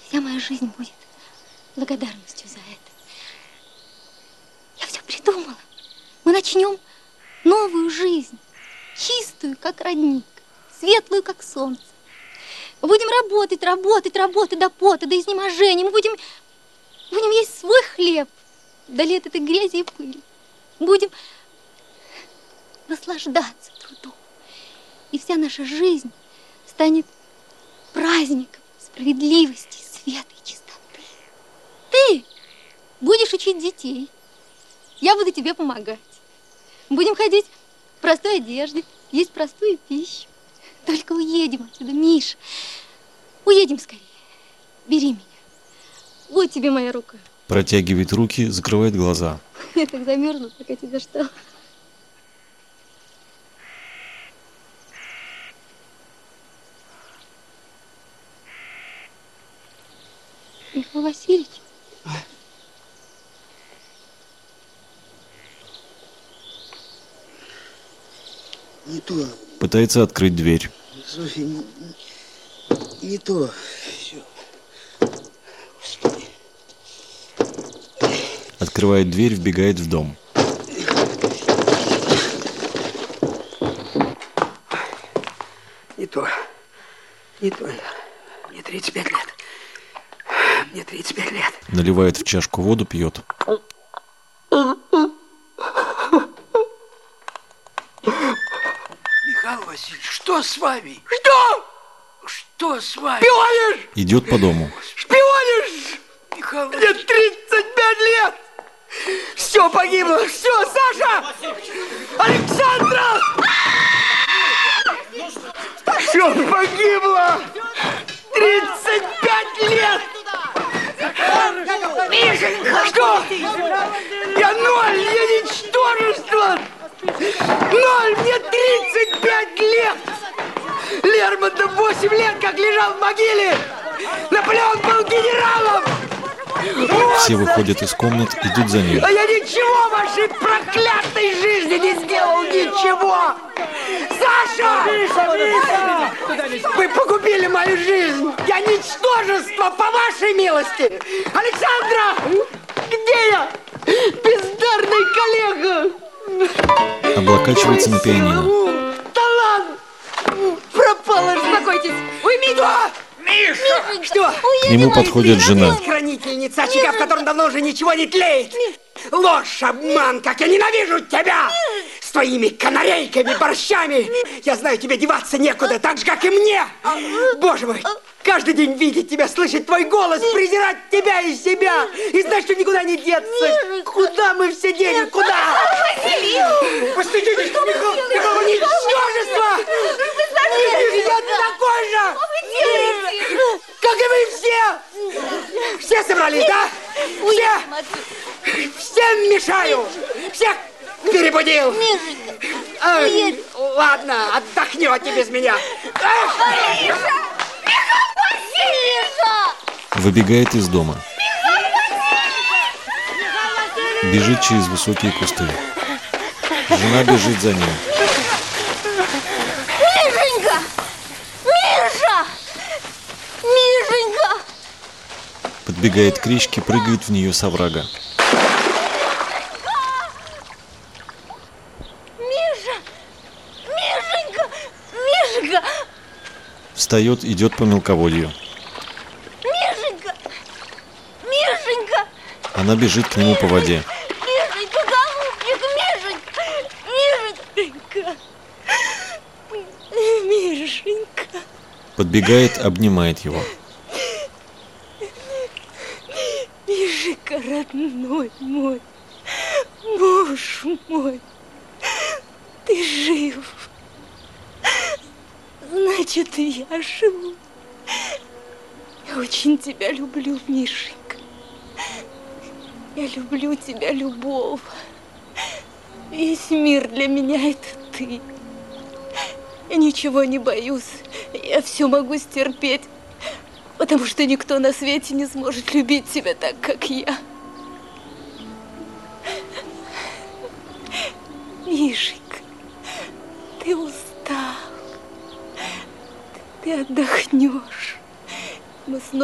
Вся моя жизнь будет благодарностью за это. Я все придумала. Мы начнем новую жизнь, чистую, как родник, светлую, как солнце. Мы будем работать до пота, до изнеможения. Мы будем есть свой хлеб, вдали от этой грязи и пыли. Будем наслаждаться трудом. И вся наша жизнь станет праздником справедливости, света и чистоты. Ты будешь учить детей. Я буду тебе помогать. Будем ходить в простой одежде, есть простую пищу. Только уедем отсюда, Миша. Уедем скорее. Бери меня. Вот тебе моя рука. Протягивает руки, закрывает глаза. Я так замерзла, пока тебя ждала. Михаил Васильевич. Не то. Пытается открыть дверь. Софья, не то. Все. Господи. Открывает дверь, вбегает в дом. Не то. Не то. Мне 35 лет. Мне 35 лет. Наливает в чашку воду, пьет. Михаил Васильевич, что с вами? Что? Что с вами? Шпионишь! Идет по дому. Шпионишь! Михаил Васильевич. Мне 35 лет! Все погибло! Все, Саша! Александра! Все погибло! 35 лет! Мишенька! Что? Я ноль! Я ничтожество! Ноль! Мне 35 лет! Лермонтов 8 лет как лежал в могиле! Наполеон был генералом! Все выходят из комнат, идут за ним. А я ничего в вашей проклятой жизни не сделал! Ничего! Саша! Миша! Вы погубили мою жизнь! Я ничтожество, по вашей милости! Александра! Где я? Бездарный коллега! Облокачивается на пианино. Талант! Пропал! Успокойтесь! Уймите! Миша! Что? К нему подходит жена. Хранительница очага, в котором давно уже ничего не тлеет. Ложь, обман, как я ненавижу тебя! С твоими канарейками, борщами. Я знаю, тебе деваться некуда, так же, как и мне. Боже мой, каждый день видеть тебя, слышать твой голос, презирать тебя и себя. И знать, что никуда не деться. Куда мы все денем? Куда? Постыдитесь, Михаил, ничтожество! Я такой же! Как и вы все! Все собрались, да? Все! Всем мешаю! Всех перебудил! Ладно, отдохнете без меня. Выбегает из дома. Бежит через высокие кусты. Жена бежит за ним. Мишенька! Миша! Мишенька! Подбегает к речке, прыгает в нее с оврага. Миша! Мишенька! Мишенька! Встает, идет по мелководью. Мишенька! Мишенька! Она бежит к нему по воде. Мишенька, голубчик! Мишенька! Мишенька! Мишенька! Подбегает, обнимает его. Мишенька, родной мой, муж мой, ты жив. Значит, и я живу. Я очень тебя люблю, Мишенька. Я люблю тебя, любовь. Весь мир для меня это ты. Я ничего не боюсь. Я все могу стерпеть, потому что никто на свете не сможет любить тебя так, как я. Мишенька, ты устал. Ты отдохнешь. Мы снова